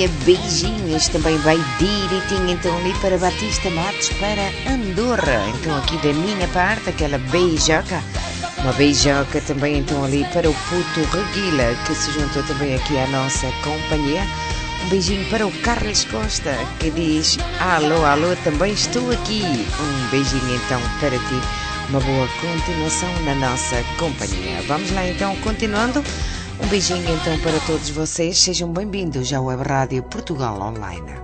Maria, beijinhos, também vai direitinho então ali para Batista Matos, para Andorra, então aqui da minha parte, aquela beijoca, uma beijoca também então ali para o Puto Reguila, que se juntou também aqui à nossa companhia. Um beijinho para o Carlos Costa, que diz alô, alô, também estou aqui. Um beijinho então para ti, uma boa continuação na nossa companhia. Vamos lá então, continuando. Um beijinho então para todos vocês, sejam bem-vindos à Web Rádio Portugal Online.